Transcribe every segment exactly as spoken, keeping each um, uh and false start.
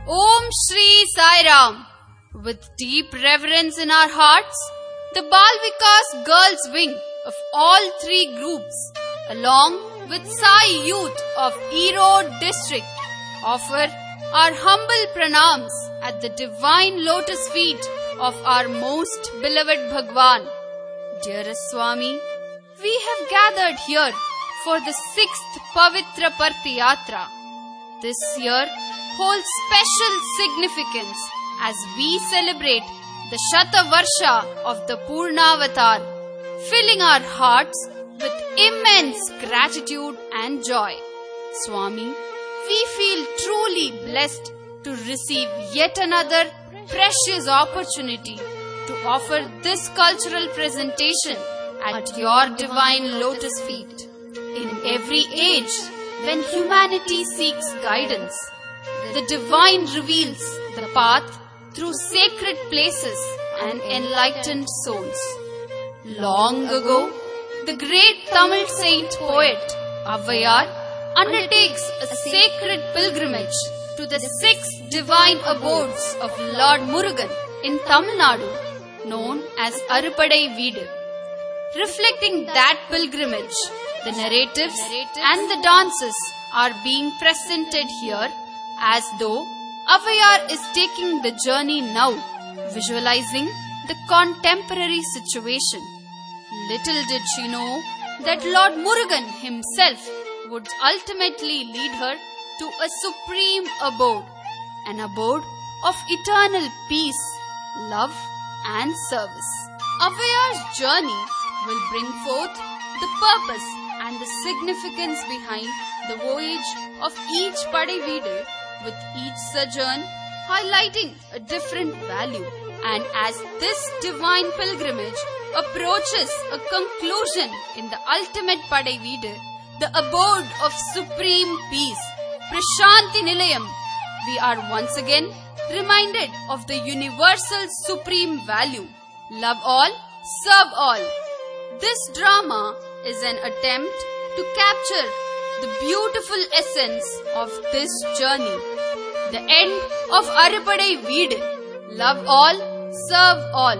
Om Shri Sai Ram. With deep reverence in our hearts, the Bal Vikas Girls Wing of all three groups, along with Sai Youth of Erode District, offer our humble pranams at the divine lotus feet of our most beloved Bhagwan. Dearest Swami, we have gathered here for the sixth Pavitra Parthi Yatra. This year holds special significance as we celebrate the Shatavarsha of the Purnavatar, filling our hearts with immense gratitude and joy. Swami, we feel truly blessed to receive yet another precious opportunity to offer this cultural presentation at your divine lotus feet. In every age, when humanity seeks guidance, the divine reveals the path through sacred places and enlightened souls. Long ago, the great Tamil saint poet Avvaiyar undertakes a sacred pilgrimage to the six divine abodes of Lord Murugan in Tamil Nadu, known as Arupadai Veedu. Reflecting that pilgrimage, the narratives and the dances are being presented here as though Avvaiyar is taking the journey now, visualizing the contemporary situation. Little did she know that Lord Murugan himself would ultimately lead her to a supreme abode, an abode of eternal peace, love and service. Avvaiyar's journey will bring forth the purpose and the significance behind the voyage of each Padai Veedu, with each sojourn highlighting a different value. And as this divine pilgrimage approaches a conclusion in the ultimate Padai Veedu, the abode of supreme peace, Prashanti Nilayam, we are once again reminded of the universal supreme value, love all, serve all. This drama is an attempt to capture the beautiful essence of this journey, the end of Arupadai Veedu, love all, serve all.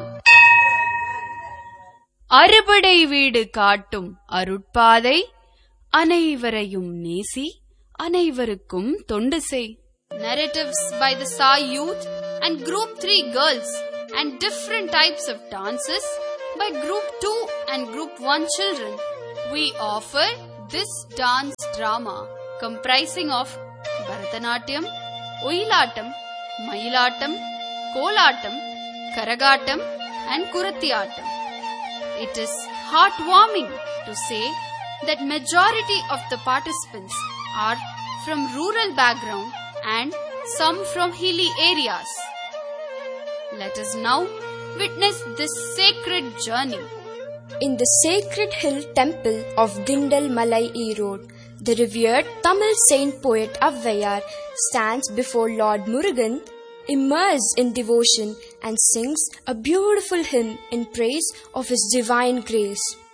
அறுபடை வீடு காட்டும் அருட்பாதை, அனைவரையும் நேசி, அனைவருக்கும் தொண்டு செய். Narratives by the Sai Youth and Group three girls and different types of dances by Group two and Group one children. We offer this dance drama comprising of Bharatanatyam, Oyilatam, Mayilatam, Kolatam, Karagatam and Kurathiyatam. It is heartwarming to say that majority of the participants are from rural background and some from hilly areas. Let us now witness this sacred journey. In the sacred hill temple of Dindal Malai Erode, the revered Tamil saint poet Avvaiyar stands before Lord Murugan, immersed in devotion, and sings a beautiful hymn in praise of his divine grace.